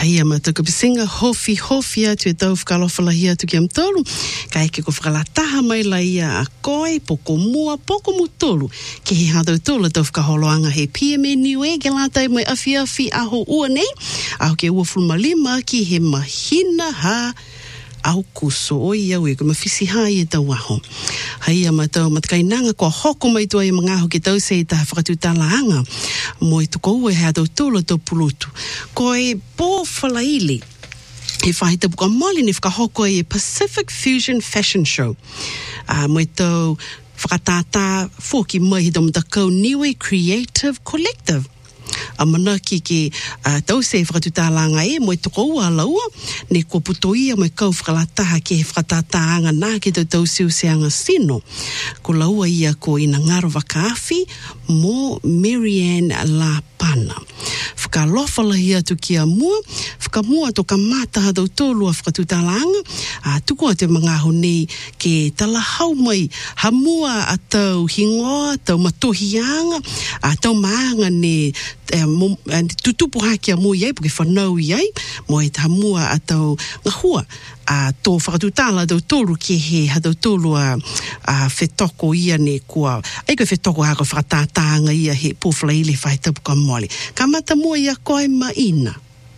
Haia matuka pisinga hofi atu e tau whakalofalahia atu ki am tolu. Ka eke ko whakalataha mai la ia a koe, poko mu tolu. Ke he hadau tolu tau whakaholoanga he PME niwe ke lātai mai awhi aho ua nei. Aho ke ua fulmalima ki he mahina ha au kuso o ia ue ko mawhisi hai e tau aho. Haia matau matakainanga ko hoko mai tua i mga aho ke tau se i taha whakatutalaanga. Mo i tuko ue hea tau tūla tau pulutu. Ko e pō whalaili e whahita puka moli ni whakahoko e Pacific Fusion Fashion Show. Mo i tau whakatata fōki mai he tau mtakau Niue Creative Collective. Mana ki tau se whakatutālanga e mo i toko ua laua ne kua putoia mo i kau whakalataha ke he whakatataanga nā ke tau siuseanga sino. Ko laua ia ko ina ngaro wakaafi mo Marianne Lapana. Whakalofalahi atu ki a mua, whakamua to ka mātaha tau tōlu a whakatutālanga, tuku atu mga honei ke talahau mai hamua a tau hingoa, tau matohianga, tau maanga ne tutupu haki a mua iai, puke whanau iai, mo e hamua a tau ngahua, tō whakatutala tau tōlu ke he hatau tōlu a whetoko ia ne kua, eiko whetoko hako whakatātanga ia he pōwhalaile whaitapu ka mole. Ka mata mua ia koe maina.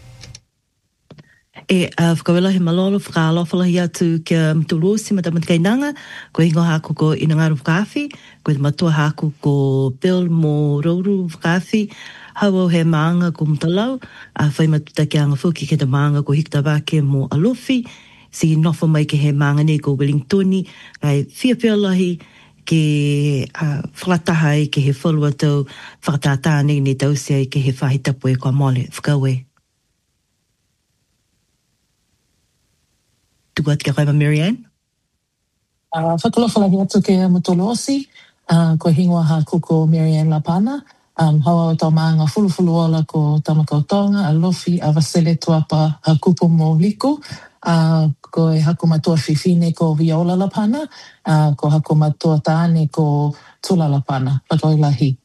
Whakawela he malolo, whakalofalahi atu kia mtuluosi matakainanga, ko hingo hako ko Inangaru Whakawhi, ko matua hako ko Bill mo Rouru Whakawhi, hau he maanga ko mtalau, whai matuta ki anga whuki ke te maanga ko Hikta Wake mo Alofi, si nofo mai ke he maanga ne ko Wellingtoni, kai whiawhialahi ke whakataha ke he whalua tau whakatātāne ne tau sea ke he whahitapu e kua mole, whakaue. Tuku atu kia kaima Marianne? Whakalofalahi atu ke Mutolosi, ko hingoa ha kuko Marianne Lapana, hawa o tau maanga fulufulu ola ko Tamakautonga, Alofi, a Vasile Tuapa ha kupo mo Liku, ko e haku matua Fifine ko Viola Lapana, ko haku matua Tāne ko Tula Lapana, whakauelahi.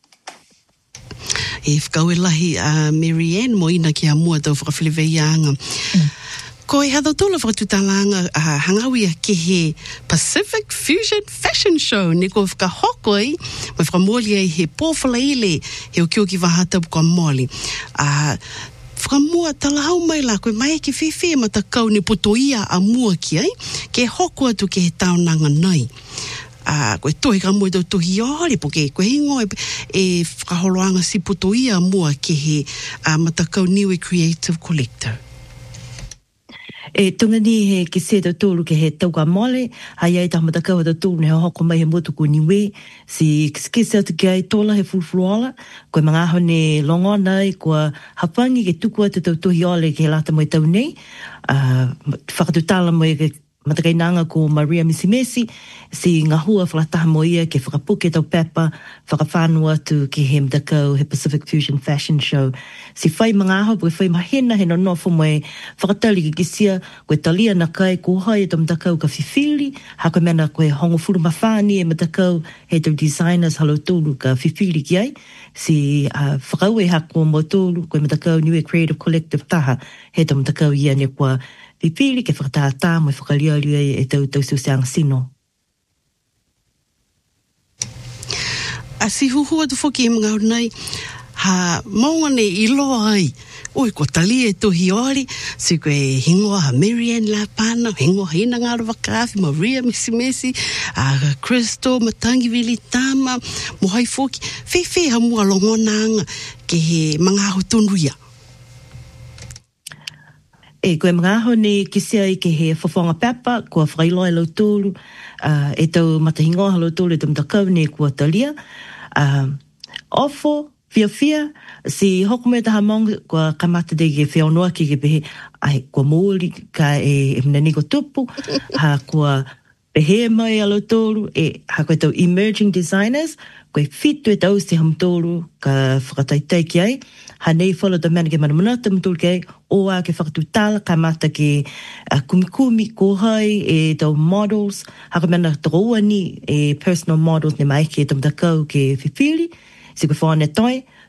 E whakauelahi a Marianne mo ina ki a mua tau whakawhiliweianga. Ko e hadau tōla whakatutalanga hangawia ke he Pacific Fusion Fashion Show. Ne ko whakahokoi, mai whakamoli ai he pōwhalaile he o kioki wahata puka moli. Whakamua talahau mai la, koe mai ke whiwhi ma takau ni putoia a mua ki ai, ke hoko atu ke he taonanga nei. Koe tohi ka mua tau tohi ori, po ke koe hingo e whakaholoanga si putoia a mua ke he matakau Niue Creative Collective. E tungani he ki se tau tōlu ke he tauka mole, hai ai tahamata kaua tau tōlu ne hoko mai he motuku niwe, si kise atu ki ai tōla he fulfuluala, koe mga aho ne longona i kua hapangi ke tuku atu tau tohi ole ke he lata mai tau nei, whakatutala mai ke matakainanga ko Maria Misimesi, si ngahua whakataha mo ia ke whakapuke tau pepa, whakawhanua atu ke he mtakau he Pacific Fusion Fashion Show. Si whai mga aho, koe whai mahena he nonofo moe whakatali ki kisia, koe talia na kai ko hai e tau mtakau ka whiwhili, hako mena koe hongo furu mawhani e mtakau he tau designers halo tōlu ka whiwhili ki ai, si whakaue hako mo tōlu, koe mtakau Niue Creative Collective taha, he tau mtakau ia ne kua whiwhili ke whakatātā mo e whakalialia e tau siuseanga sino. Si huhua tu whoki e mga nei, ha maungane i loa ai. Oi, ko tali e tohi ori, si koe hingoa ha Marianne Lapana, hingoa ha Inangaru Whakawhi, Maria Misimesi, Crystal, Matangi Vili Tama, mo hai whoki, whewhe ha mua longonanga ke he mga aho tonuia. Koe mga aho ne kisia i ke he whawhanga pepa, kua whailoa e lau tōlu, e tau matahingoa lau tōlu e tau mtakau ne kua talia. Ofo, whiawhia, si hoko mea taha maunga, kua kamata de ke whianoa ki ke pehe, ai, kua mōri ka e mnani ko tupu, ha kua pehe mai alo tōru, ha koe tau emerging designers, koe whitu e tau se ham tōru, ka whakataitai ki ai, ha nei whala ta mena ke manamanata mtōru ki ai, o a ke whakatutala, ka mata ke kumikumi, kohai, e tau models, ha koe mena toko ua ni, e personal models, ne mai ke tau mtakau ke whiwhiri, si koe whāne toi,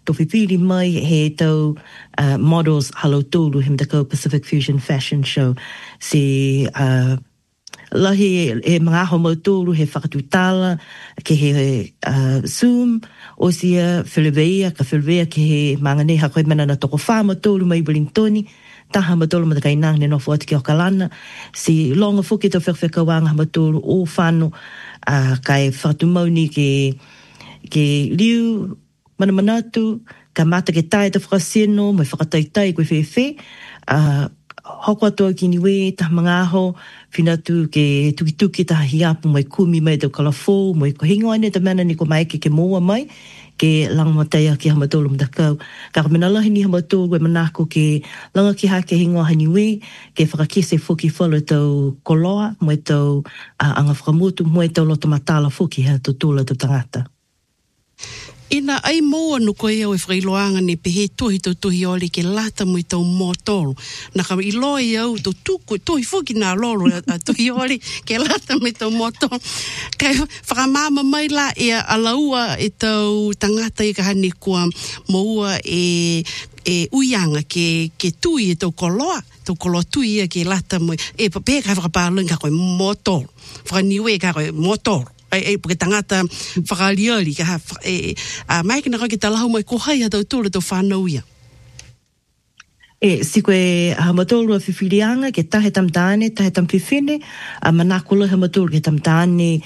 to whipiri mai he tau models halo tūru he mtako Pacific Fusion Fashion Show. Se lahi he mga aho mau tūru he whakatutala ke he Zoom o sia whileweia ka whileweia ke he manganeha koe mana na toko whāma tūru mai Wellingtoni. Taha matolo ma kai nang ne no fo ati o kalana si longa fuki to fefeka wanga matolo o fano kai fatumoni ke liu manamanatu ka mata ke tai te frasino mai fakataitai ko fefe hoko to ki niwe ta mga ho finatu ke tuki ta hiapu mai kumi mai to kalafo mai ko hingo ane te mana ni ko mai ke moa mai ke lang mataya ki hamatolo mtakau. Ka menala hini hamatolo e manako ke langa ki hake hingo haniwe ke whakakise fuki whalo tau koloa mo tau anga whakamutu mo tau loto matala fuki hea tau tūla tau tangata. Ina ai moa no koe au e whailoanga ne pehe tohi ole ke lata mo i tau mōtoro. Na ka iloi au to tuku tohi fuki nā loro a tohi ole ke lata mo i tau mōtoro. Kai whakamama mai la e alaua e tau tangata i ka hane kua moua e uianga ke tui e tau koloa tui e ke lata mo e pape kai whakapālunga koe mōtoro. Whakaniwe ka koe mōtoro. Porque tangata whakalioli ka mai kina koe ki talahu mai kohai a tau tūra tau whanau ia. Si koe hamatolu a whiwhirianga ke tahe tamtane, tahe tamwhiwhine, manakula hamatolu ke tamtane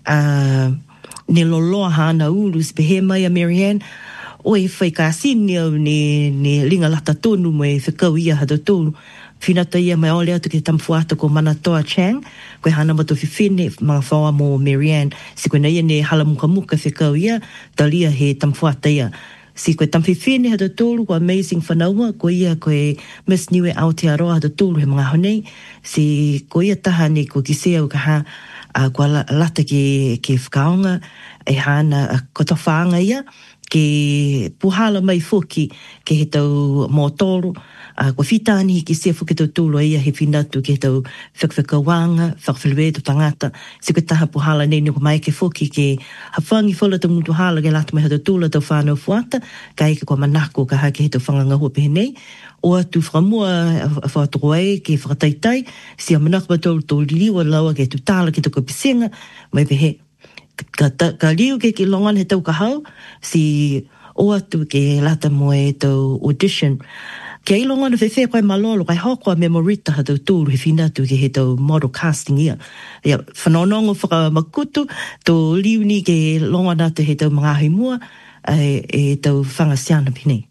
ne loloa hana ulu spehe mai a Marianne, o e whai kāsini au ne linga lata tonu mo e whekau ia hata tolu. Finata ia mai ole atu ke tamfuata ko Manatoa Chang, koe hana mato whiwhine mga whaua mo Marianne, si koe na ia ne halamuka whekau ia, talia he tamfuata ia. Si koe tamwhiwhine hata tolu ko amazing whanaua, ko ia koe Miss Niue Aotearoa hata tolu he mga honei, si ko ia taha ne ko kisea u kaha ko lata ke whakaonga, e hana kotowhaanga ia, ke puhala mai fuki ke he tau mōtoro, ko whitani ki sea fuki tau tūlo ia he whinatu ke tau whakawhakawanga, whakawhilwe tau tangata, si koe taha puhala nei ko mai ke fuki ke hawhangi whala tau mutu hala ke lata mai hata tūla tau whanau fuata, ka eke ko manako ka hake he tau whangangahua pehe nei, o atu whakamua whakatokoe ke whakataitai, si a manakaba tau liwa laua ke tu tāla ke tau kapisenga, mai pehe ka liu ke longan he tau kahau, si o atu ke lata mo e tau audition. Ke ai longan whewhe koe malolo, kai hoko a memorita ha tau tūru he whinatu ke he tau model casting ia. Ia, whanonongo whakamakutu, tō liu ni ke longan atu he tau mga haimua, e tau whangasiana pinei.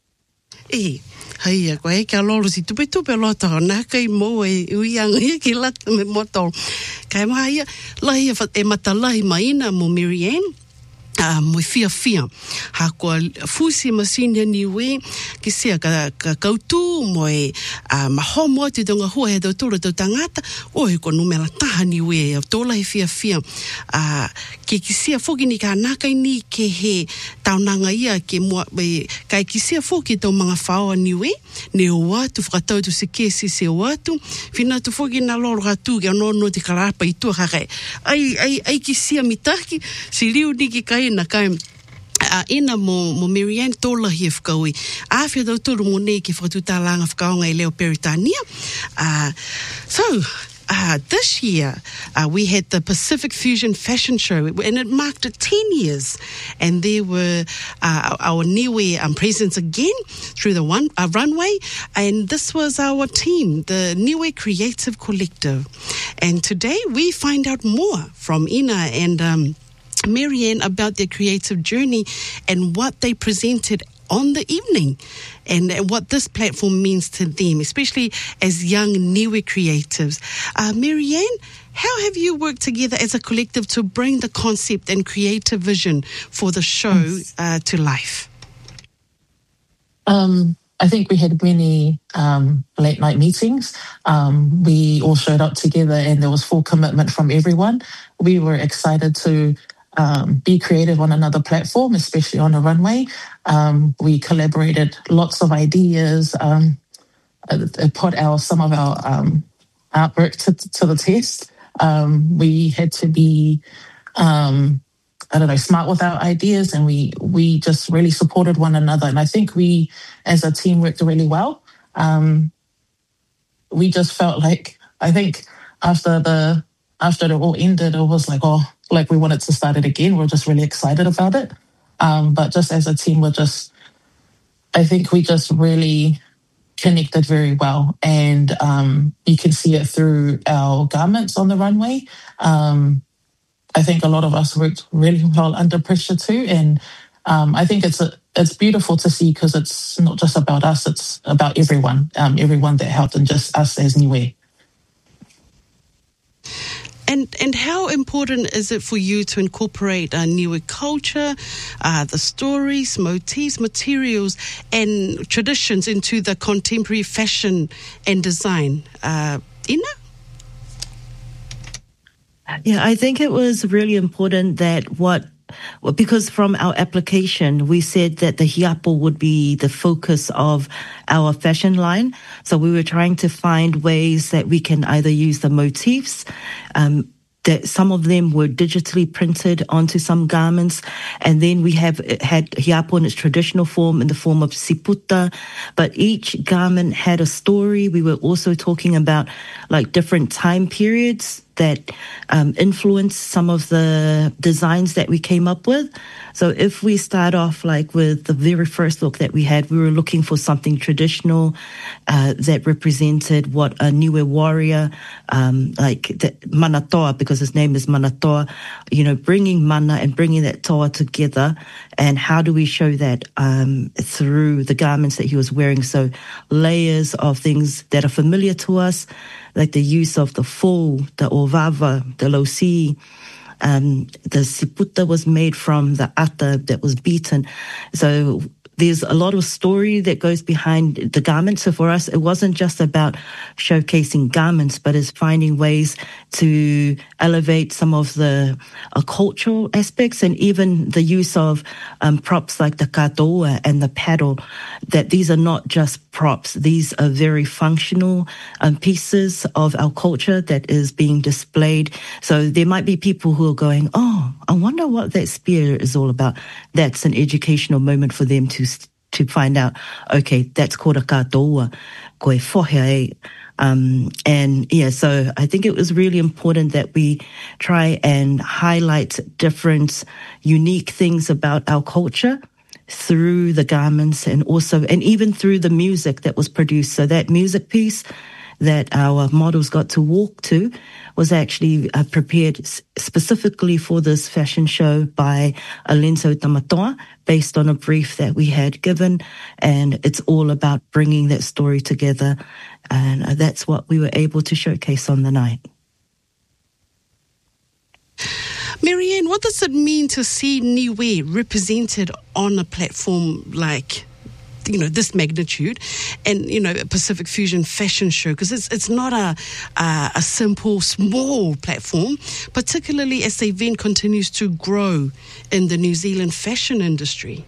Haia, koe ke aloro si tupe lota nā kai mo e uianga ia ki lata me motoro. Kai maha ia, lahi e matalahi maina mo Marianne, mo fia. Ha kua fusi masina niwe, ki sea ka kautu mo e mahomo te tonga hua he tau tūra tau tangata, o he ko numela taha niwe, tōla he fia. Ke ki sea foki ni ka nakai ni ke he taunanga ia, ke mua, kai ki sea foki tau mga whaoa niwe, ne o watu, whakatau tu se kesi se o watu, whina tu foki na loro hatu, ke anono te karapa i tua kakai. Ai ki sea mitaki, si liu ni ki kai na kai ina mo Marianne tōla hi e whakaui. Awhia tau tōru mo nei ki whakatutālanga whakaonga i leo Peritania. This year, we had the Pacific Fusion Fashion Show, and it marked 10 years. And there were our Niue presence again through the runway. And this was our team, the Niue Creative Collective. And today we find out more from Ina and Marianne about their creative journey and what they presented on the evening and what this platform means to them, especially as young Niue creatives. Marianne, how have you worked together as a collective to bring the concept and creative vision for the show to life? I think we had many late night meetings. We all showed up together and there was full commitment from everyone. We were excited to be creative on another platform, especially on a runway. We collaborated lots of ideas, put some of our artwork to the test. We had to be I don't know, smart with our ideas, and we just really supported one another. And I think we, as a team, worked really well. We just felt like, I think after it all ended, it was like, oh, like we wanted to start it again. We're just really excited about it. But just as a team, I think we just really connected very well. And you can see it through our garments on the runway. I think a lot of us worked really well under pressure too. And I think it's beautiful to see, because it's not just about us, it's about everyone that helped, and just us as Niue. And how important is it for you to incorporate Niue culture, the stories, motifs, materials, and traditions into the contemporary fashion and design? Ina? Yeah, I think it was really important that because from our application, we said that the hiapo would be the focus of our fashion line. So we were trying to find ways that we can either use the motifs, that some of them were digitally printed onto some garments. And then we had hiapo in its traditional form, in the form of siputa. But each garment had a story. We were also talking about like different time periods that influenced some of the designs that we came up with. So if we start off like with the very first look that we had, we were looking for something traditional that represented what a Niue warrior, like the Manatoa, because his name is Manatoa, bringing mana and bringing that toa together. And how do we show that through the garments that he was wearing? So layers of things that are familiar to us, like the use of the fo, the ovava, the losi. The siputa was made from the ata that was beaten. So there's a lot of story that goes behind the garments. So for us, it wasn't just about showcasing garments, but it's finding ways to elevate some of the cultural aspects, and even the use of props like the katoa and the paddle, that these are not just props. These are very functional pieces of our culture that is being displayed. So there might be people who are going, oh, I wonder what that spear is all about. That's an educational moment for them to find out, okay, that's called a katoa, koe fohe. And yeah, so I think it was really important that we try and highlight different unique things about our culture through the garments, and even through the music that was produced. So that music piece that our models got to walk to was actually prepared specifically for this fashion show by Alenzo Tamatoa, based on a brief that we had given. And it's all about bringing that story together. And that's what we were able to showcase on the night. Marianne, what does it mean to see Niue represented on a platform like, this magnitude, and, a Pacific Fusion fashion show? Because it's not a simple, small platform, particularly as the event continues to grow in the New Zealand fashion industry.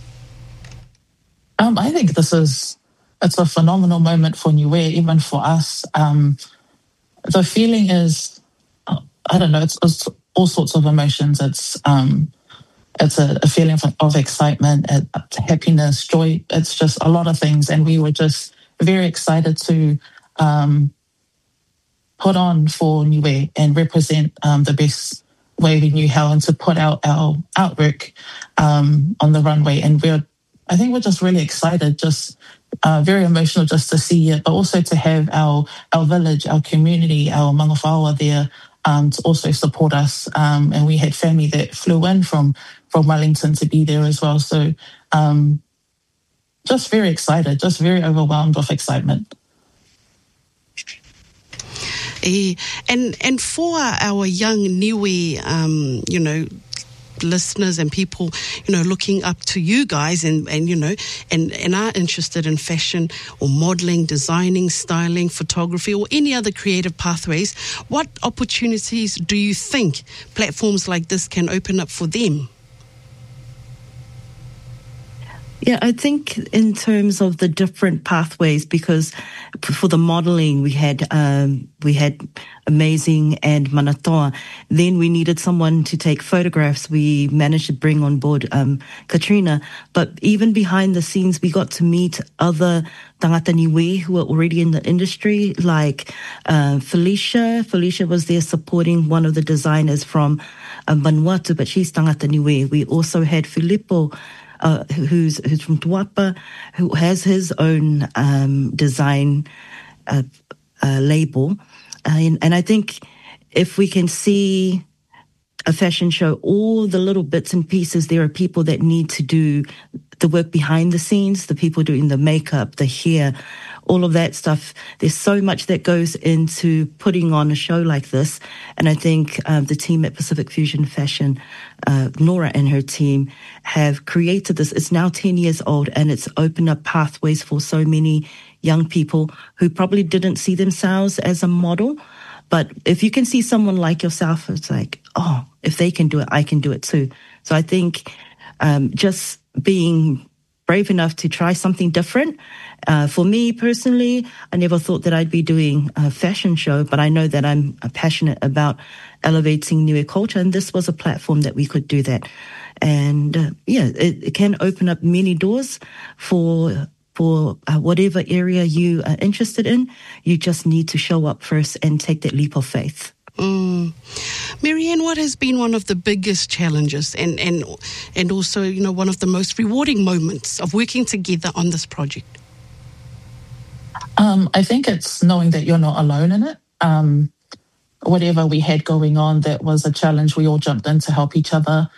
I think it's a phenomenal moment for Niue, even for us. The feeling is, I don't know, it's all sorts of emotions. It's a feeling of excitement, happiness, joy. It's just a lot of things. And we were just very excited to put on for Niue and represent the best way we knew how, and to put out our artwork on the runway. And I think we're just really excited, just very emotional just to see it, but also to have our village, our community, our mangawhaua there to also support us. And we had family that flew in from Wellington to be there as well. So just very excited, just very overwhelmed with excitement. And for our young Niue, listeners and people, looking up to you guys and are interested in fashion or modeling, designing, styling, photography, or any other creative pathways, what opportunities do you think platforms like this can open up for them? Yeah, I think in terms of the different pathways, because for the modeling we had Amazing and Manatoa. Then we needed someone to take photographs. We managed to bring on board Katrina, but even behind the scenes, we got to meet other tangata niue who are already in the industry, like Felicia. Felicia was there supporting one of the designers from Vanuatu, but she's tangata niue. We also had Filippo. Who's from Tuapa, who has his own design label. And I think if we can see a fashion show, all the little bits and pieces, there are people that need to do the work behind the scenes, the people doing the makeup, the hair, all of that stuff. There's so much that goes into putting on a show like this. And I think the team at Pacific Fusion Fashion, Nora and her team, have created this. It's now 10 years old, and it's opened up pathways for so many young people who probably didn't see themselves as a model. But if you can see someone like yourself, it's like, oh, if they can do it, I can do it too. So I think just being brave enough to try something different. For me personally, I never thought that I'd be doing a fashion show, but I know that I'm passionate about elevating Niue culture, and this was a platform that we could do that. And it can open up many doors for whatever area you are interested in. You just need to show up first and take that leap of faith. Marianne, what has been one of the biggest challenges and also, one of the most rewarding moments of working together on this project? I think it's knowing that you're not alone in it. Whatever we had going on that was a challenge, we all jumped in to help each other.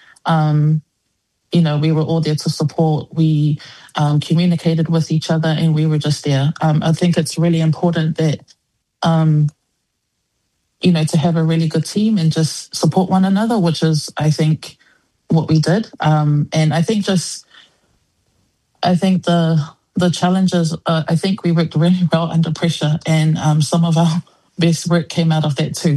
We were all there to support. We communicated with each other, and we were just there. I think it's really important that to have a really good team and just support one another, which is, I think, what we did. And I think the challenges, I think we worked really well under pressure, and some of our best work came out of that too.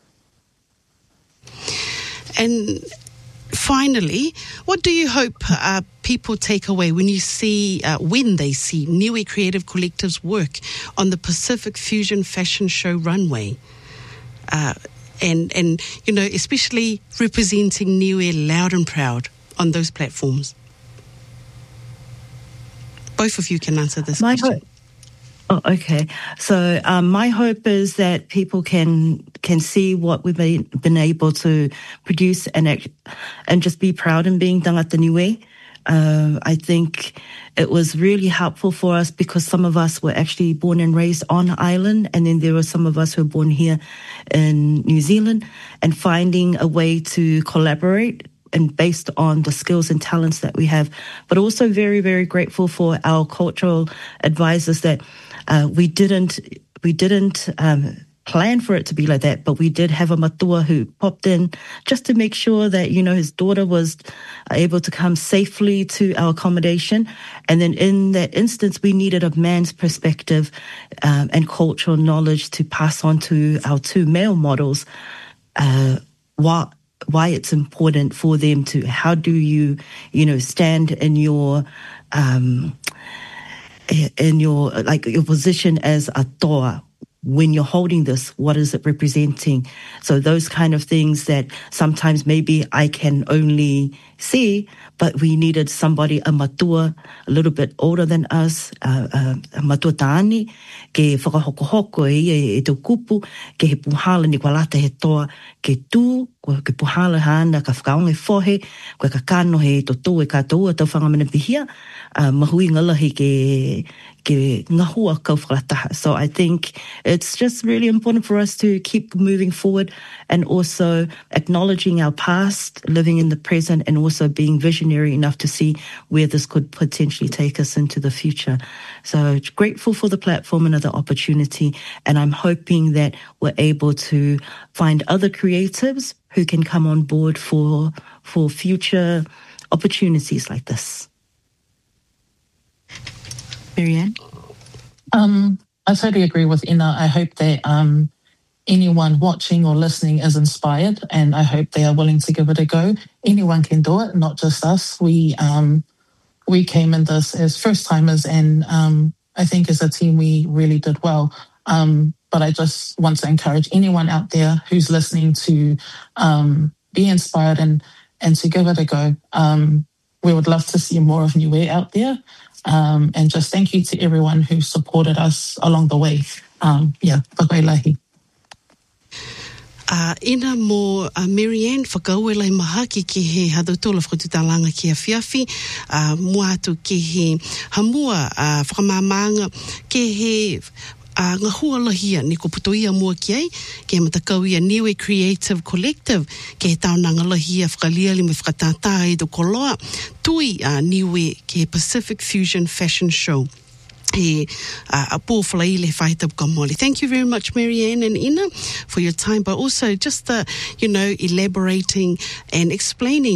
And finally, what do you hope people take away when they see Niue Creative Collective's work on the Pacific Fusion Fashion Show runway? And especially representing Niue loud and proud on those platforms. Both of you can answer this question. Oh, okay. So my hope is that people can see what we've been able to produce and just be proud in being tangata niue. I think it was really helpful for us because some of us were actually born and raised on island, and then there were some of us who were born here in New Zealand, and finding a way to collaborate and based on the skills and talents that we have, but also very, very grateful for our cultural advisors that we didn't plan for it to be like that, but we did have a matua who popped in just to make sure that, his daughter was able to come safely to our accommodation. And then in that instance, we needed a man's perspective and cultural knowledge to pass on to our two male models, why it's important for them to, how do you, stand in your your position as a toa. When you're holding this, what is it representing? So those kind of things that sometimes maybe I can only see, but we needed somebody, a matua, a little bit older than us, a matua tāne, ke whakahokohoko e tau kupu, ke he puhala ni kwa lata he toa, ke tū, ke puhala hana, ka whakaonge whohe, koe ka kano he toto e katoa tau whangamana pihia, mahui ngalahi ke ngahua kau whakataha. So I think it's just really important for us to keep moving forward and also acknowledging our past, living in the present, and also being visionary enough to see where this could potentially take us into the future. So grateful for the platform and the opportunity, and I'm hoping that we're able to find other creatives who can come on board for future opportunities like this. Marianne? I totally agree with Ina. I hope that anyone watching or listening is inspired, and I hope they are willing to give it a go. Anyone can do it, not just us. We we came in this as first timers, and I think as a team we really did well. But I just want to encourage anyone out there who's listening to be inspired and to give it a go. We would love to see more of Niue out there. And just thank you to everyone who supported us along the way. Whakailahi. Ina mo Marianne whakauela I mahaki ki he hadautola whakatutalanga ki a whiawhi, mua atu ki he hamua whakamamanga ki he ngā hualahia ni ko putoia mua ki ai, ke matakau ia Niue Creative Collective, ke he taonanga lahia whakaliali me whakatātā I do koloa, tui Niue ke Pacific Fusion Fashion Show. He Thank you very much, Marianne and Ina, for your time, but also just elaborating and explaining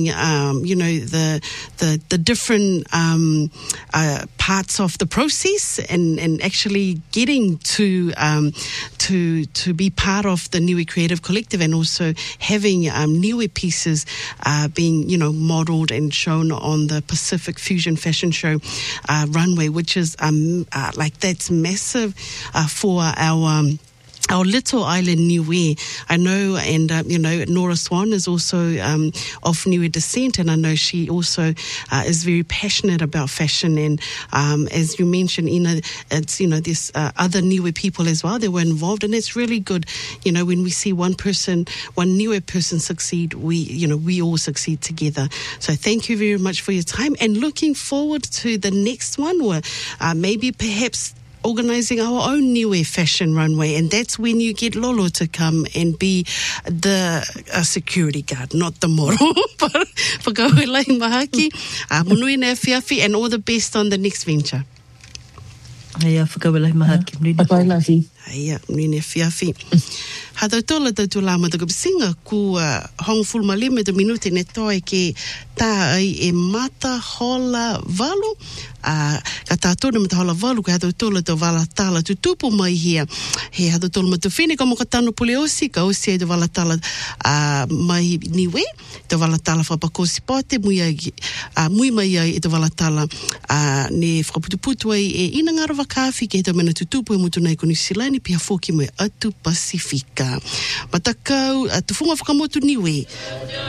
the different parts of the process and actually getting to be part of the Niue Creative Collective, and also having Niue pieces being modeled and shown on the Pacific Fusion Fashion Show runway, which is that's massive for our little island Niue. I know, and Nora Swan is also of Niue descent, and I know she also is very passionate about fashion. And as you mentioned, Ina, it's there's other Niue people as well that were involved, and it's really good. When we see one Niue person succeed, we all succeed together. So thank you very much for your time, and looking forward to the next one, or maybe perhaps organising our own Niue fashion runway, and that's when you get Lolo to come and be the security guard, not the model. But whakauelai mahaki, munui nea whiawhi, and all the best on the next venture. Aia, whakauelai mahaki. Whakailahi. Aia, munui nea whiawhi. Hadautola tautu la matakupisinga ku hong fulmali me te minute ne toe ke tā ai e mata hola valu. Ka tātona me te hola valu, ka hadautola te walatala tutupu mai hia. He hadautola me te whine ka mo ka tano pule osi, ka osi e te walatala mai Niue, te walatala whapakosi pote, mui mai ai e te walatala ne whaputuputu ai e ina ngarawa kāwhi ke he tau mena tutupu e mutu nei ko New Zealand, pia fōki mai atu Pasifika. Matakau, tufunga whakamotu Niue.